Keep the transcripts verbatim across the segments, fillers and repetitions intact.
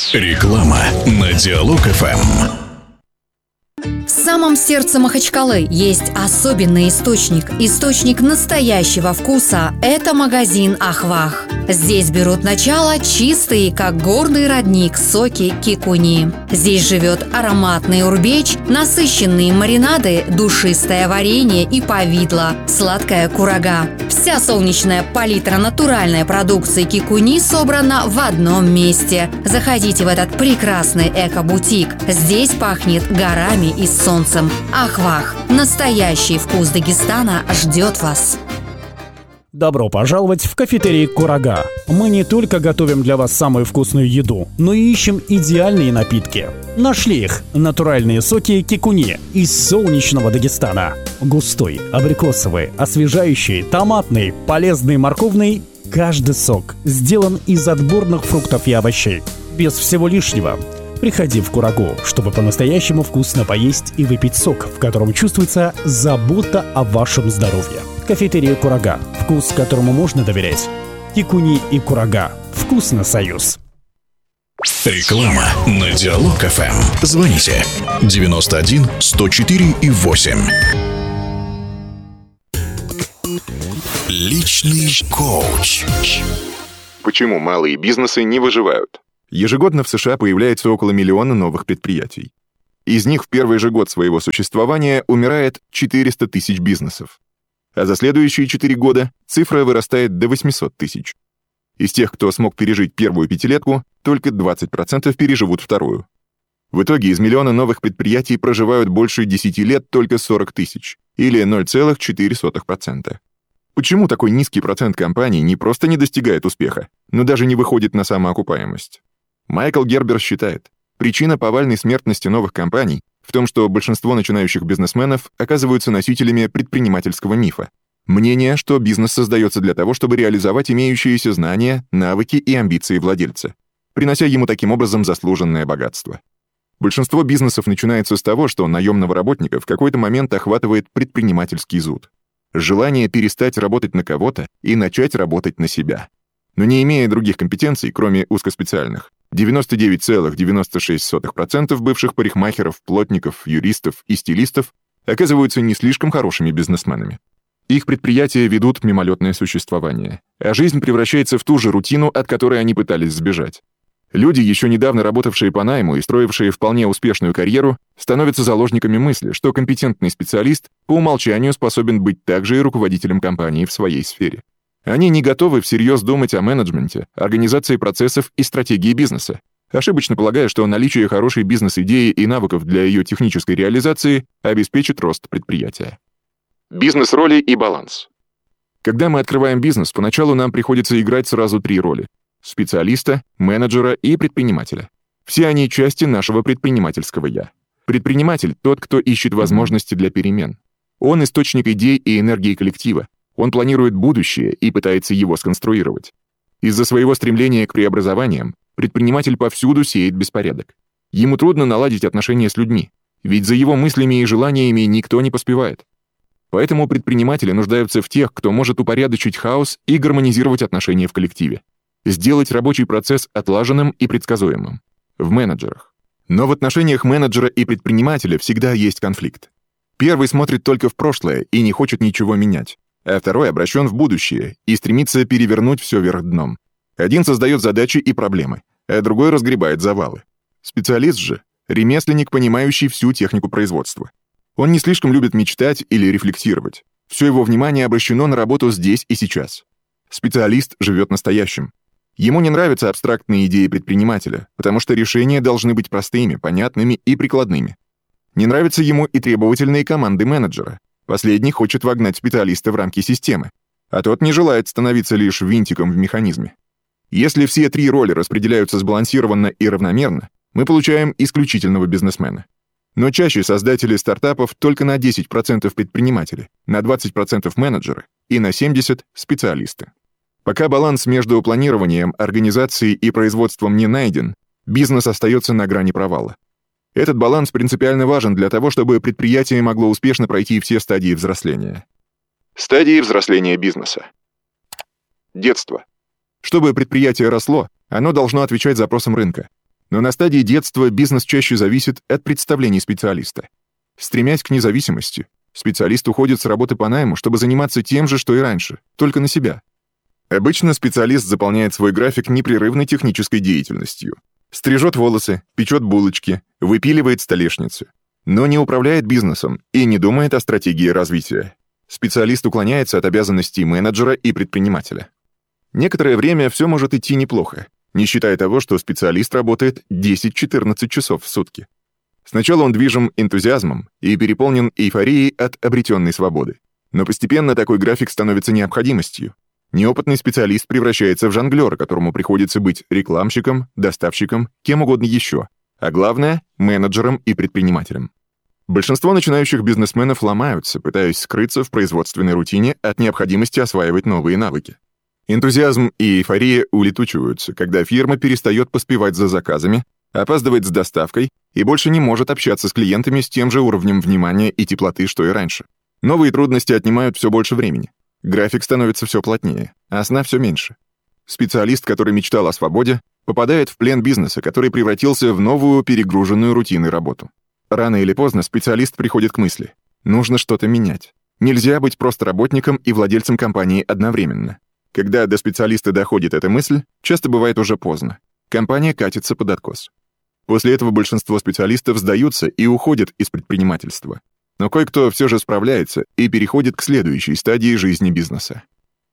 Реклама на Диалог эф эм. В самом сердце Махачкалы есть особенный источник. Источник настоящего вкуса – это магазин «Ахвах». Здесь берут начало чистые, как горный родник, соки кикуни. Здесь живет ароматный урбеч, насыщенные маринады, душистое варенье и повидло, сладкая курага. Вся солнечная палитра натуральной продукции кикуни собрана в одном месте. Заходите в этот прекрасный эко-бутик. Здесь пахнет горами и солнцем. Ахвах. Настоящий вкус Дагестана ждет вас. Добро пожаловать в кафетерий «Курага». Мы не только готовим для вас самую вкусную еду, но и ищем идеальные напитки. Нашли их – натуральные соки кикуни из солнечного Дагестана. Густой, абрикосовый, освежающий, томатный, полезный, морковный – каждый сок сделан из отборных фруктов и овощей. Без всего лишнего. Приходи в «Курагу», чтобы по-настоящему вкусно поесть и выпить сок, в котором чувствуется забота о вашем здоровье. Кафетерия «Курага», вкус, которому можно доверять. Кикуни и «Курага». Вкусно, союз. Реклама на Диалог эф эм. Звоните девяносто один сто четыре и восемь. Личный коуч. Почему малые бизнесы не выживают? Ежегодно в США появляется около миллиона новых предприятий. Из них в первый же год своего существования умирает четыреста тысяч бизнесов. А за следующие четыре года цифра вырастает до восемьсот тысяч. Из тех, кто смог пережить первую пятилетку, только двадцать процентов переживут вторую. В итоге из миллиона новых предприятий проживают больше десяти лет только сорок тысяч, или ноль целых четыре сотых процента. Почему такой низкий процент компаний не просто не достигает успеха, но даже не выходит на самоокупаемость? Майкл Гербер считает, причина повальной смертности новых компаний в том, что большинство начинающих бизнесменов оказываются носителями предпринимательского мифа. Мнение, что бизнес создается для того, чтобы реализовать имеющиеся знания, навыки и амбиции владельца, принося ему таким образом заслуженное богатство. Большинство бизнесов начинается с того, что наемного работника в какой-то момент охватывает предпринимательский зуд. Желание перестать работать на кого-то и начать работать на себя. Но не имея других компетенций, кроме узкоспециальных, девяносто девять целых девяносто шесть сотых процента бывших парикмахеров, плотников, юристов и стилистов оказываются не слишком хорошими бизнесменами. Их предприятия ведут мимолетное существование, а жизнь превращается в ту же рутину, от которой они пытались сбежать. Люди, еще недавно работавшие по найму и строившие вполне успешную карьеру, становятся заложниками мысли, что компетентный специалист по умолчанию способен быть также и руководителем компании в своей сфере. Они не готовы всерьез думать о менеджменте, организации процессов и стратегии бизнеса, ошибочно полагая, что наличие хорошей бизнес-идеи и навыков для ее технической реализации обеспечит рост предприятия. Бизнес-роли и баланс. Когда мы открываем бизнес, поначалу нам приходится играть сразу три роли – специалиста, менеджера и предпринимателя. Все они части нашего предпринимательского «я». Предприниматель – тот, кто ищет возможности для перемен. Он – источник идей и энергии коллектива. Он планирует будущее и пытается его сконструировать. Из-за своего стремления к преобразованиям предприниматель повсюду сеет беспорядок. Ему трудно наладить отношения с людьми, ведь за его мыслями и желаниями никто не поспевает. Поэтому предприниматели нуждаются в тех, кто может упорядочить хаос и гармонизировать отношения в коллективе. Сделать рабочий процесс отлаженным и предсказуемым. В менеджерах. Но в отношениях менеджера и предпринимателя всегда есть конфликт. Первый смотрит только в прошлое и не хочет ничего менять, а второй обращен в будущее и стремится перевернуть все вверх дном. Один создает задачи и проблемы, а другой разгребает завалы. Специалист же — ремесленник, понимающий всю технику производства. Он не слишком любит мечтать или рефлексировать. Все его внимание обращено на работу здесь и сейчас. Специалист живет настоящим. Ему не нравятся абстрактные идеи предпринимателя, потому что решения должны быть простыми, понятными и прикладными. Не нравятся ему и требовательные команды менеджера. Последний хочет вогнать специалиста в рамки системы, а тот не желает становиться лишь винтиком в механизме. Если все три роли распределяются сбалансированно и равномерно, мы получаем исключительного бизнесмена. Но чаще создатели стартапов только на десять процентов предприниматели, на двадцать процентов менеджеры и на семьдесят процентов специалисты. Пока баланс между планированием, организацией и производством не найден, бизнес остается на грани провала. Этот баланс принципиально важен для того, чтобы предприятие могло успешно пройти все стадии взросления. Стадии взросления бизнеса. Детство. Чтобы предприятие росло, оно должно отвечать запросам рынка. Но на стадии детства бизнес чаще зависит от представлений специалиста. Стремясь к независимости, специалист уходит с работы по найму, чтобы заниматься тем же, что и раньше, только на себя. Обычно специалист заполняет свой график непрерывной технической деятельностью. Стрижет волосы, печет булочки, выпиливает столешницу. Но не управляет бизнесом и не думает о стратегии развития. Специалист уклоняется от обязанностей менеджера и предпринимателя. Некоторое время все может идти неплохо, не считая того, что специалист работает десять-четырнадцать часов в сутки. Сначала он движим энтузиазмом и переполнен эйфорией от обретенной свободы. Но постепенно такой график становится необходимостью. Неопытный специалист превращается в жонглера, которому приходится быть рекламщиком, доставщиком, кем угодно еще, а главное — менеджером и предпринимателем. Большинство начинающих бизнесменов ломаются, пытаясь скрыться в производственной рутине от необходимости осваивать новые навыки. Энтузиазм и эйфория улетучиваются, когда фирма перестает поспевать за заказами, опаздывает с доставкой и больше не может общаться с клиентами с тем же уровнем внимания и теплоты, что и раньше. Новые трудности отнимают все больше времени. График становится все плотнее, а сна все меньше. Специалист, который мечтал о свободе, попадает в плен бизнеса, который превратился в новую перегруженную рутиной работу. Рано или поздно специалист приходит к мысли: нужно что-то менять. Нельзя быть просто работником и владельцем компании одновременно. Когда до специалиста доходит эта мысль, часто бывает уже поздно. Компания катится под откос. После этого большинство специалистов сдаются и уходят из предпринимательства. Но кое-кто все же справляется и переходит к следующей стадии жизни бизнеса.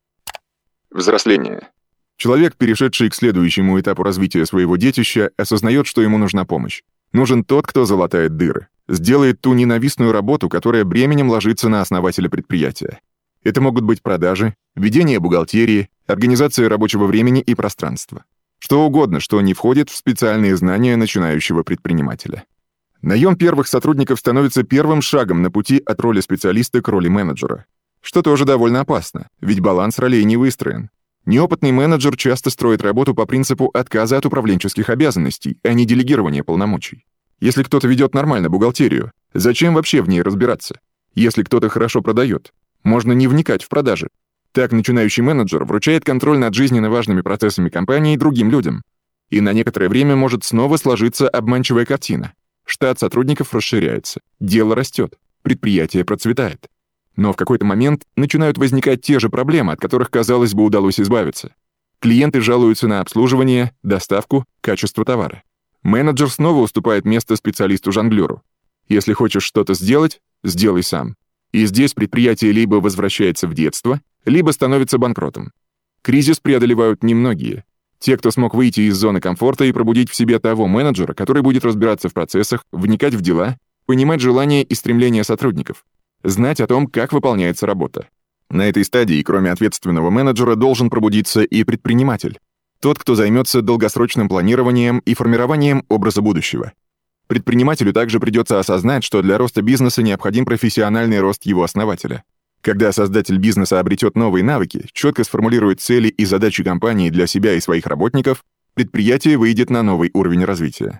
Взросление. Человек, перешедший к следующему этапу развития своего детища, осознает, что ему нужна помощь. Нужен тот, кто залатает дыры, сделает ту ненавистную работу, которая бременем ложится на основателя предприятия. Это могут быть продажи, ведение бухгалтерии, организация рабочего времени и пространства. Что угодно, что не входит в специальные знания начинающего предпринимателя. Наем первых сотрудников становится первым шагом на пути от роли специалиста к роли менеджера. Что тоже довольно опасно, ведь баланс ролей не выстроен. Неопытный менеджер часто строит работу по принципу отказа от управленческих обязанностей, а не делегирования полномочий. Если кто-то ведет нормально бухгалтерию, зачем вообще в ней разбираться? Если кто-то хорошо продает, можно не вникать в продажи. Так начинающий менеджер вручает контроль над жизненно важными процессами компании другим людям. И на некоторое время может снова сложиться обманчивая картина. Штат сотрудников расширяется, дело растет, предприятие процветает. Но в какой-то момент начинают возникать те же проблемы, от которых, казалось бы, удалось избавиться. Клиенты жалуются на обслуживание, доставку, качество товара. Менеджер снова уступает место специалисту-жонглеру. Если хочешь что-то сделать, сделай сам. И здесь предприятие либо возвращается в детство, либо становится банкротом. Кризис преодолевают немногие. Те, кто смог выйти из зоны комфорта и пробудить в себе того менеджера, который будет разбираться в процессах, вникать в дела, понимать желания и стремления сотрудников, знать о том, как выполняется работа. На этой стадии, кроме ответственного менеджера, должен пробудиться и предприниматель. Тот, кто займется долгосрочным планированием и формированием образа будущего. Предпринимателю также придется осознать, что для роста бизнеса необходим профессиональный рост его основателя. Когда создатель бизнеса обретет новые навыки, четко сформулирует цели и задачи компании для себя и своих работников, предприятие выйдет на новый уровень развития.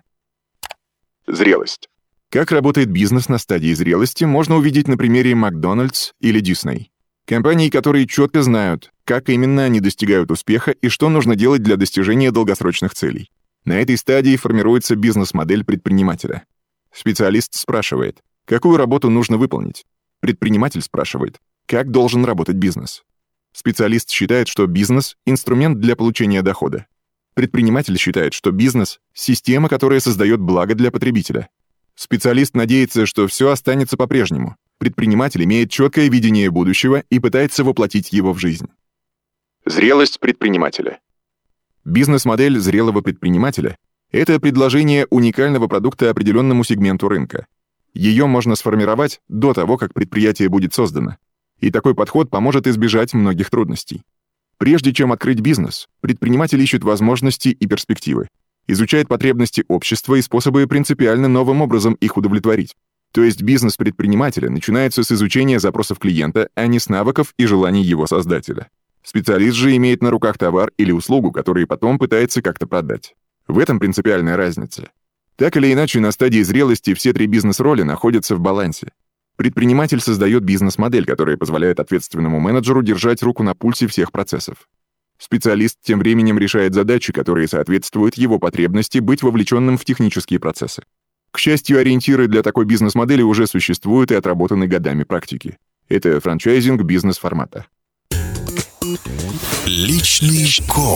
Зрелость. Как работает бизнес на стадии зрелости, можно увидеть на примере Макдональдс или Дисней. Компании, которые четко знают, как именно они достигают успеха и что нужно делать для достижения долгосрочных целей. На этой стадии формируется бизнес-модель предпринимателя. Специалист спрашивает, какую работу нужно выполнить. Предприниматель спрашивает, как должен работать бизнес. Специалист считает, что бизнес — инструмент для получения дохода. Предприниматель считает, что бизнес — система, которая создает благо для потребителя. Специалист надеется, что все останется по-прежнему. Предприниматель имеет четкое видение будущего и пытается воплотить его в жизнь. Зрелость предпринимателя. Бизнес-модель зрелого предпринимателя — это предложение уникального продукта определенному сегменту рынка. Ее можно сформировать до того, как предприятие будет создано. И такой подход поможет избежать многих трудностей. Прежде чем открыть бизнес, предприниматель ищет возможности и перспективы, изучает потребности общества и способы принципиально новым образом их удовлетворить. То есть бизнес предпринимателя начинается с изучения запросов клиента, а не с навыков и желаний его создателя. Специалист же имеет на руках товар или услугу, которые потом пытается как-то продать. В этом принципиальная разница. Так или иначе, на стадии зрелости все три бизнес-роли находятся в балансе. Предприниматель создает бизнес-модель, которая позволяет ответственному менеджеру держать руку на пульсе всех процессов. Специалист тем временем решает задачи, которые соответствуют его потребности быть вовлеченным в технические процессы. К счастью, ориентиры для такой бизнес-модели уже существуют и отработаны годами практики. Это франчайзинг бизнес-формата. Личный коуч.